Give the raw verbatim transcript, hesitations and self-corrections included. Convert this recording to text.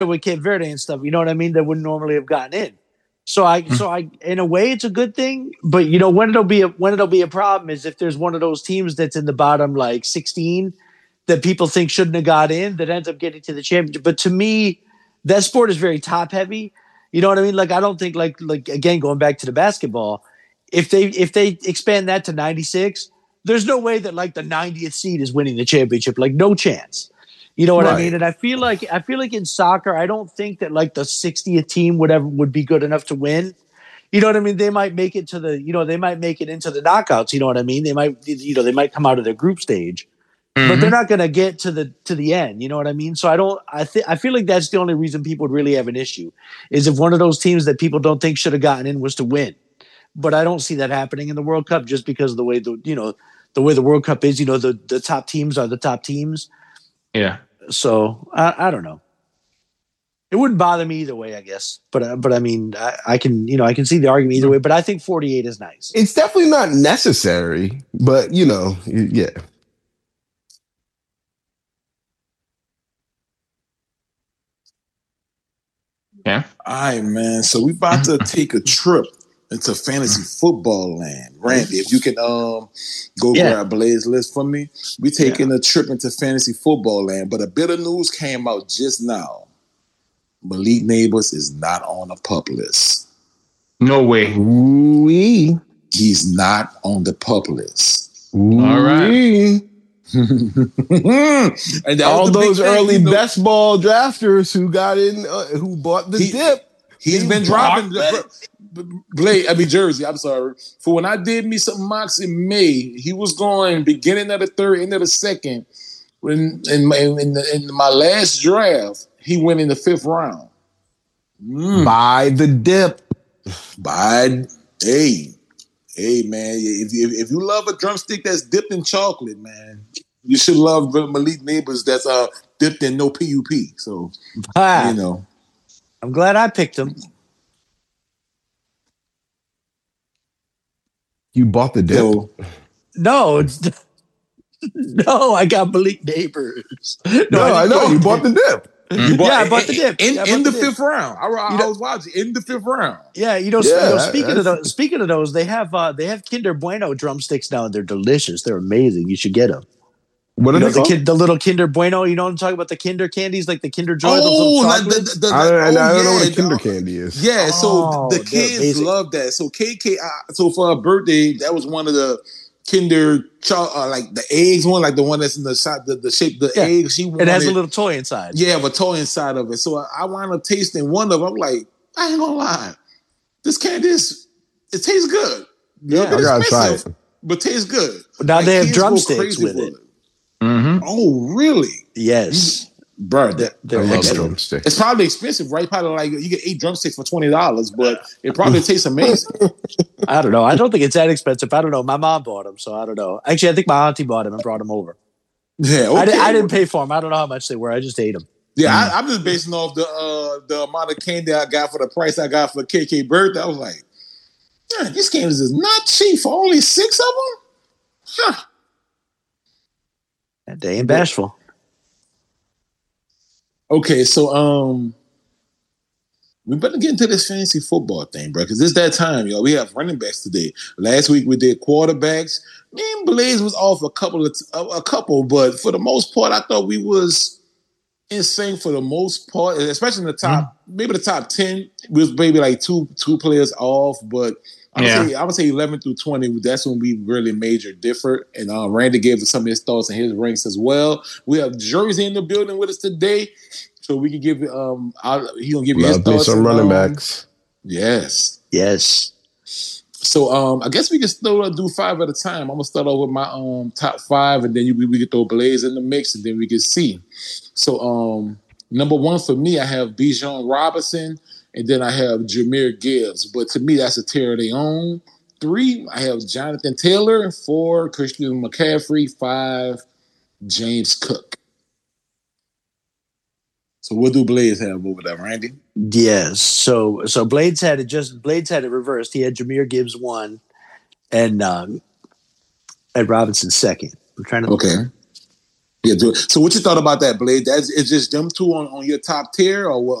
with Cape Verde and stuff, you know what I mean, that wouldn't normally have gotten in. So I, mm. so I, in a way, it's a good thing. But you know, when it'll be a, when it'll be a problem is if there's one of those teams that's in the bottom like sixteen that people think shouldn't have got in that ends up getting to the championship. But to me, that sport is very top heavy. You know what I mean? Like I don't think like like again going back to the basketball, if they if they expand that to ninety-six, there's no way that like the ninetieth seed is winning the championship. Like no chance. You know what right. I mean? And I feel like I feel like in soccer, I don't think that like the sixtieth team would ever would be good enough to win. You know what I mean? They might make it to the, you know, they might make it into the knockouts. You know what I mean? They might, you know, they might come out of their group stage, mm-hmm. but they're not going to get to the to the end. You know what I mean? So I don't. I think I feel like that's the only reason people would really have an issue is if one of those teams that people don't think should have gotten in was to win. But I don't see that happening in the World Cup just because of the way the you know the way the World Cup is. You know, the the top teams are the top teams. Yeah. So I, I don't know. It wouldn't bother me either way, I guess. But uh, but I mean, I, I can you know I can see the argument either way. But I think forty-eight is nice. It's definitely not necessary, but you know, yeah. Yeah. All right, man. So we about to take a trip into fantasy football land. Randy, if you can um go yeah. grab Blaze list for me. We taking yeah. a trip into fantasy football land. But a bit of news came out just now. Malik Neighbors is not on the pup list. No way. Ooh-wee. He's not on the pup list. Ooh-wee. All right. And all those early thing, best know, ball drafters who got in, uh, who bought the he, dip. He's been dropping the Blade, I mean Jersey. I'm sorry for when I did me some mocks in May. He was going beginning of the third, end of the second. When in my, in, the, in my last draft, he went in the fifth round. Mm. Buy the dip. Buy, hey, hey, man. If, if if you love a drumstick that's dipped in chocolate, man, you should love Malik Neighbors that's uh dipped in no P U P. So ah, you know, I'm glad I picked him. You bought the dip? So, no, it's no. I got Malik Neighbors. No, no I, I know you bought the dip. You bought, yeah, I bought the dip in, yeah, in the, the fifth dip. round. I, I, you know, I was watching in the fifth round. Yeah, you know. Yeah, you know speaking of those, speaking of those, they have uh, they have Kinder Bueno drumsticks now, and they're delicious. They're amazing. You should get them. What are you know, they the, called? kid, the little Kinder Bueno? You know what I'm talking about? The Kinder candies, like the Kinder Joy. Oh, like the, the, the, I don't, oh, I don't yeah, know what a Kinder candy is. Yeah, so oh, the kids love that. So K K, uh, so for her birthday, that was one of the Kinder, uh, like the eggs one, like the one that's in the shot, the, the shape, the yeah. egg. She wanted, it has a little toy inside. Yeah, but toy inside of it. So I, I wound up tasting one of them. I'm like, I ain't gonna lie, this candy is it tastes good. Yeah, I gotta try it, but tastes good. Now like, they have drumsticks with it. it. Mm-hmm. Oh, really? Yes. Bro, that, I love drumsticks. It's probably expensive, right? Probably like you get eight drumsticks for twenty dollars, but it probably tastes amazing. I don't know. I don't think it's that expensive. I don't know. My mom bought them, so I don't know. Actually, I think my auntie bought them and brought them over. Yeah, okay. I, did, I didn't pay for them. I don't know how much they were. I just ate them. Yeah, mm. I, I'm just basing off the uh, the amount of candy I got for the price I got for K K birthday. I was like, man, these candies is not cheap for only six of them. Huh. That they ain't bashful. Okay, so um, we better get into this fantasy football thing, bro, because it's that time, yo. We have running backs today. Last week we did quarterbacks. Me and Blaze was off a couple of t- a couple, but for the most part, I thought we was in sync for the most part, especially in the top, mm-hmm. maybe the top ten. We was maybe like two two players off, but I would yeah. say I would say eleven through twenty. That's when we really major differ. And uh, Randy gave us some of his thoughts and his ranks as well. We have Jersey in the building with us today, so we can give um our, he gonna give you Love his thoughts. Some and, running um, backs. Yes, yes. So um, I guess we can still do five at a time. I'm gonna start off with my um top five, and then you, we, we can throw Blaze in the mix, and then we can see. So um, number one for me, I have Bijan Robinson. And then I have Jahmyr Gibbs. But to me, that's a tier of their own. Three, I have Jonathan Taylor. Four, Christian McCaffrey. Five, James Cook. So what do Blades have over there, Randy? Yes. So so Blades had it just Blades had it reversed. He had Jahmyr Gibbs one and um, and Robinson second. I'm trying to Okay. Yeah. do- So what you thought about that, Blade? That's it's just them two on, on your top tier, or what?